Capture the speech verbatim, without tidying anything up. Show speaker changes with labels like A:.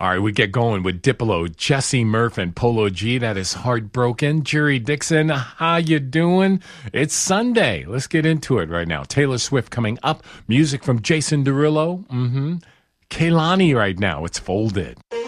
A: All right, we get going with Diplo, Jesse Murph, and Polo G. That is Heartbroken. Jerry Dixon, how you doing? It's Sunday. Let's get into it right now. Taylor Swift coming up. Music from Jason Derulo. Mm-hmm. Kehlani right now. It's Folded.